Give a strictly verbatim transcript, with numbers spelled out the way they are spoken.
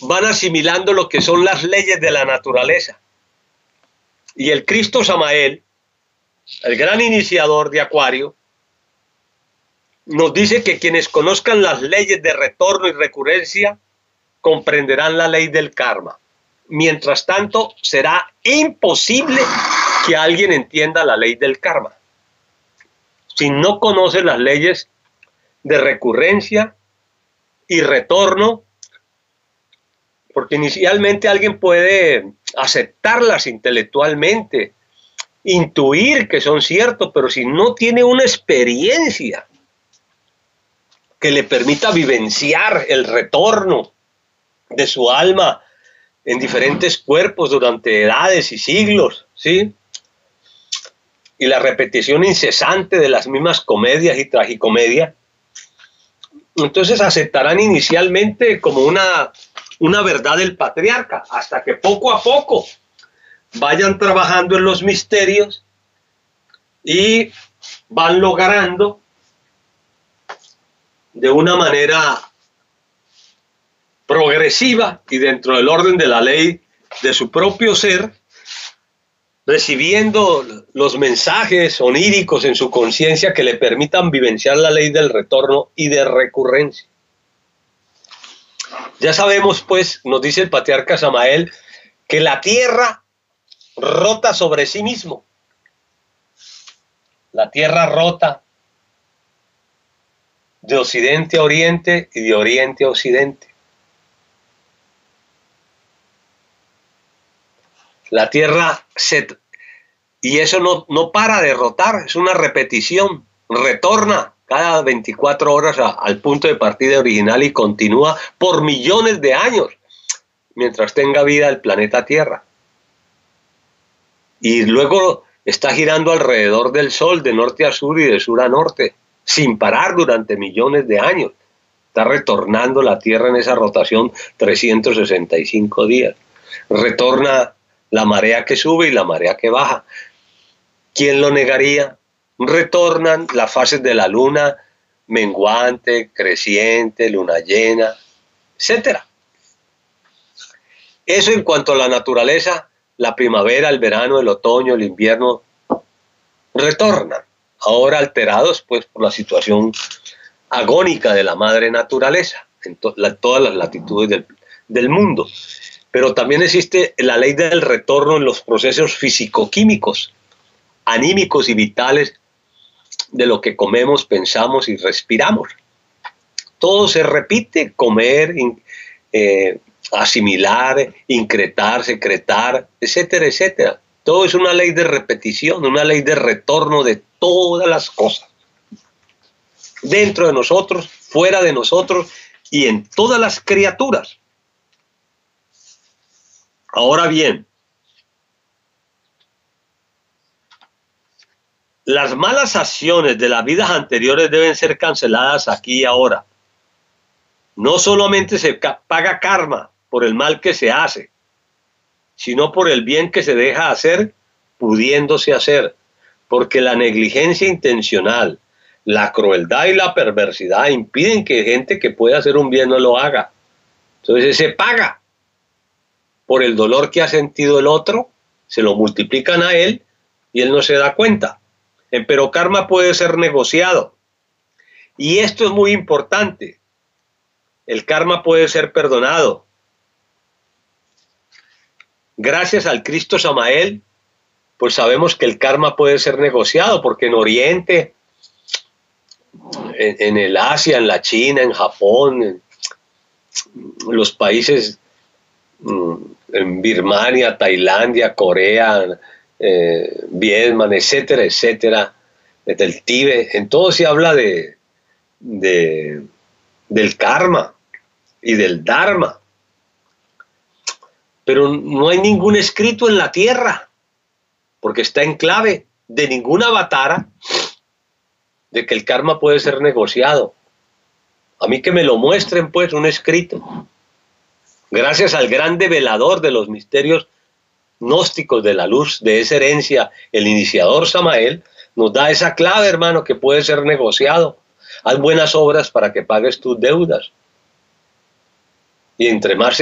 van asimilando lo que son las leyes de la naturaleza. Y el Cristo Samael, el gran iniciador de Acuario, nos dice que quienes conozcan las leyes de retorno y recurrencia comprenderán la ley del karma. Mientras tanto, será imposible que alguien entienda la ley del karma si no conoce las leyes de recurrencia y retorno, porque inicialmente alguien puede aceptarlas intelectualmente, intuir que son ciertos, pero si no tiene una experiencia que le permita vivenciar el retorno de su alma en diferentes cuerpos durante edades y siglos, ¿sí? Y la repetición incesante de las mismas comedias y tragicomedias, entonces aceptarán inicialmente como una, una verdad del patriarca, hasta que poco a poco vayan trabajando en los misterios y van logrando de una manera progresiva y dentro del orden de la ley de su propio ser, recibiendo los mensajes oníricos en su conciencia que le permitan vivenciar la ley del retorno y de recurrencia. Ya sabemos, pues, nos dice el patriarca Samael, que la tierra rota sobre sí mismo. La tierra rota de occidente a oriente y de oriente a occidente. La tierra se... Y eso no, no para de rotar, es una repetición, retorna cada veinticuatro horas a, al punto de partida original y continúa por millones de años, mientras tenga vida el planeta Tierra. Y luego está girando alrededor del Sol, de norte a sur y de sur a norte, sin parar durante millones de años. Está retornando la Tierra en esa rotación trescientos sesenta y cinco días. Retorna la marea que sube y la marea que baja. ¿Quién lo negaría? Retornan las fases de la luna, menguante, creciente, luna llena, etcétera. Eso en cuanto a la naturaleza, la primavera, el verano, el otoño, el invierno, retornan. Ahora alterados pues por la situación agónica de la madre naturaleza en to la, todas las latitudes del, del mundo. Pero también existe la ley del retorno en los procesos físico-químicos, anímicos y vitales de lo que comemos, pensamos y respiramos. Todo se repite: comer, in, eh, asimilar, incretar, secretar, etcétera, etcétera. Todo es una ley de repetición, una ley de retorno de todas las cosas. Dentro de nosotros, fuera de nosotros y en todas las criaturas. Ahora bien, las malas acciones de las vidas anteriores deben ser canceladas aquí y ahora. No solamente se paga karma por el mal que se hace, sino por el bien que se deja hacer, pudiéndose hacer. Porque la negligencia intencional, la crueldad y la perversidad impiden que gente que puede hacer un bien no lo haga. Entonces se paga por el dolor que ha sentido el otro, se lo multiplican a él y él no se da cuenta. Pero karma puede ser negociado. Y esto es muy importante. El karma puede ser perdonado. Gracias al Cristo Samael, pues sabemos que el karma puede ser negociado, porque en Oriente, en, en el Asia, en la China, en Japón, en los países, en Birmania, Tailandia, Corea, eh, Vietnam, etcétera, etcétera, desde el Tíbet, en todo se habla de, de, del karma y del dharma. Pero no hay ningún escrito en la tierra, porque está en clave de ninguna avatara de que el karma puede ser negociado. A mí que me lo muestren, pues, un escrito. Gracias al gran develador de los misterios gnósticos de la luz, de esa herencia, el iniciador Samael, nos da esa clave, hermano, que puede ser negociado. Haz buenas obras para que pagues tus deudas. Y entre más